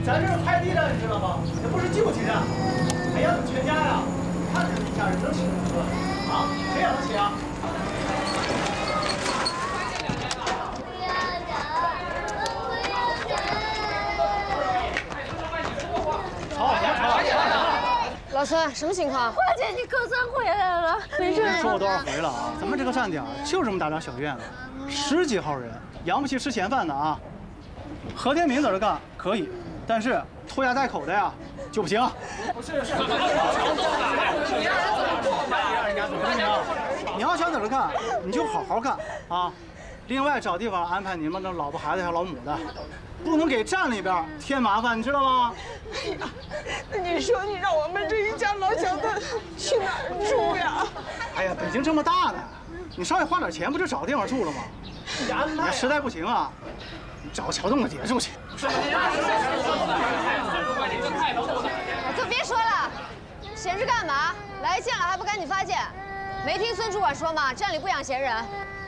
咱这是快递站，你知道吗？这不是救济站。哎呀，全家呀，看着一家人能吃能喝啊，谁养得起啊？ 老孙，什么情况？ 花姐，你可算回来了，没事。 说过多少回了啊？咱们这个站点就这么大张小院子，10几号人，养不起吃闲饭的啊。何天明在这干可以，但是拖家带口的呀就不行。不是，你要想在这干，你就好好干啊。另外找地方安排你们的老婆孩子还有老母的，不能给站里边添麻烦，你知道吗？ 哎呀，那你说你让我们这一家老小的去哪儿住呀？ 哎呀，北京这么大呢，你稍微花点钱不就找地方住了吗？你实在不行啊，你找桥洞的姐住去。 可别说了，闲着干嘛？来见了还不赶紧发现？没听孙主管说吗？站里不养闲人。